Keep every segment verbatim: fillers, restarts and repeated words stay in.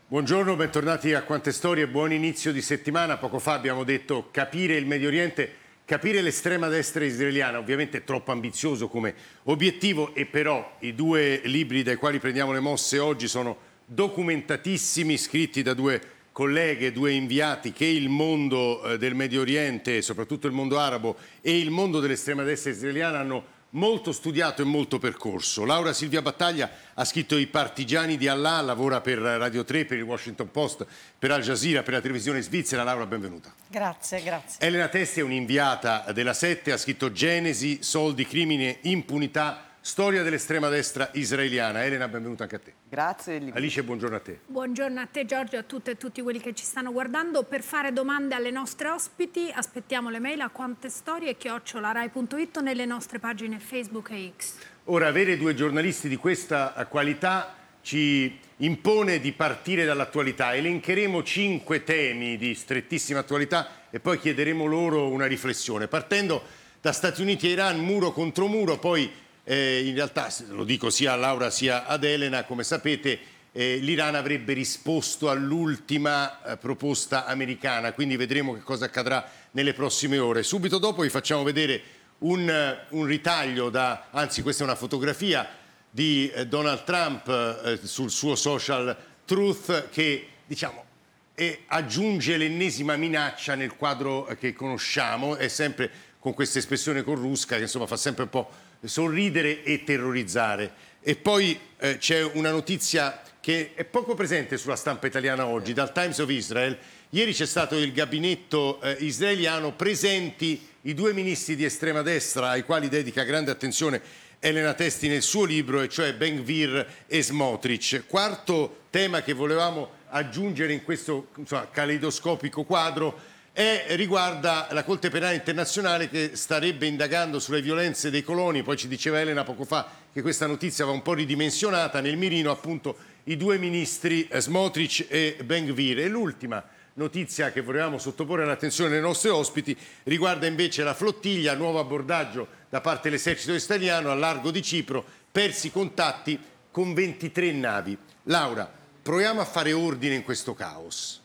Buongiorno, bentornati a Quante Storie, buon inizio di settimana. Poco fa abbiamo detto capire il Medio Oriente, capire l'estrema destra israeliana, ovviamente troppo ambizioso come obiettivo, e però i due libri dai quali prendiamo le mosse oggi sono documentatissimi, scritti da due colleghe, due inviati che il mondo del Medio Oriente, soprattutto il mondo arabo e il mondo dell'estrema destra israeliana hanno molto studiato e molto percorso. Laura Silvia Battaglia ha scritto I partigiani di Allah, lavora per Radio tre, per il Washington Post, per Al Jazeera, per la televisione svizzera. Laura, benvenuta. Grazie, grazie. Elena Testi è un'inviata della Sette, ha scritto Genesi, soldi, crimine, impunità, storia dell'estrema destra israeliana. Elena, benvenuta anche a te. Grazie. Alice, buongiorno a te. Buongiorno a te Giorgio, a tutte e tutti quelli che ci stanno guardando. Per fare domande alle nostre ospiti aspettiamo le mail a quantestorie chiocciola rai punto it nelle nostre pagine Facebook e X. Ora, avere due giornalisti di questa qualità ci impone di partire dall'attualità. Elencheremo cinque temi di strettissima attualità e poi chiederemo loro una riflessione. Partendo da Stati Uniti e Iran, muro contro muro, poi eh, in realtà, lo dico sia a Laura sia ad Elena, come sapete, eh, l'Iran avrebbe risposto all'ultima eh, proposta americana, quindi vedremo che cosa accadrà nelle prossime ore. Subito dopo vi facciamo vedere un, un ritaglio, da, anzi questa è una fotografia di eh, Donald Trump eh, sul suo social Truth, che diciamo e aggiunge l'ennesima minaccia nel quadro che conosciamo, è sempre con questa espressione corrusca che insomma fa sempre un po' sorridere e terrorizzare. E poi eh, c'è una notizia che è poco presente sulla stampa italiana oggi, dal Times of Israel. Ieri c'è stato il gabinetto eh, israeliano, presenti i due ministri di estrema destra ai quali dedica grande attenzione Elena Testi nel suo libro, e cioè Ben-Gvir e Smotrich. Quarto tema che volevamo aggiungere in questo insomma, caleidoscopico quadro è, riguarda la Corte Penale Internazionale, che starebbe indagando sulle violenze dei coloni. Poi ci diceva Elena poco fa che questa notizia va un po' ridimensionata. Nel mirino appunto i due ministri eh, Smotrich e Ben-Gvir. E l'ultima notizia che volevamo sottoporre all'attenzione dei nostri ospiti riguarda invece la flottiglia, nuovo abbordaggio da parte dell'esercito israeliano al largo di Cipro, persi contatti con ventitré navi. Laura, proviamo a fare ordine in questo caos.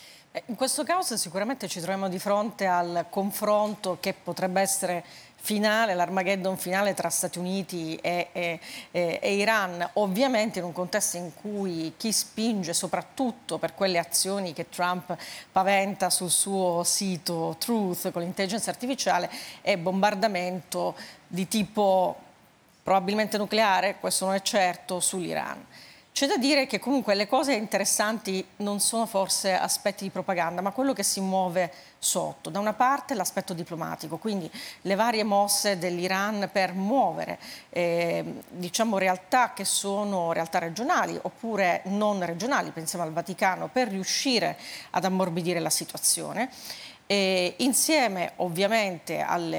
In questo caos sicuramente ci troviamo di fronte al confronto che potrebbe essere finale, l'Armageddon finale tra Stati Uniti e, e, e, e Iran, ovviamente in un contesto in cui chi spinge soprattutto per quelle azioni che Trump paventa sul suo sito Truth con l'intelligenza artificiale è bombardamento di tipo probabilmente nucleare, questo non è certo, sull'Iran. C'è da dire che comunque le cose interessanti non sono forse aspetti di propaganda, ma quello che si muove sotto. Da una parte l'aspetto diplomatico, quindi le varie mosse dell'Iran per muovere eh, diciamo realtà che sono realtà regionali oppure non regionali, pensiamo al Vaticano, per riuscire ad ammorbidire la situazione. E insieme ovviamente alle